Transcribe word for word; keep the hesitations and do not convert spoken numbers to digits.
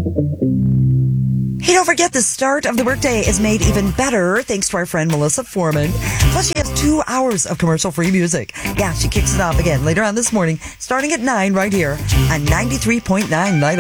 Hey, don't forget, the start of the workday is made even better thanks to our friend Melissa Foreman. Plus, she has two hours of commercial-free music. Yeah, she kicks it off again later on this morning, starting at nine right here on ninety-three point nine Light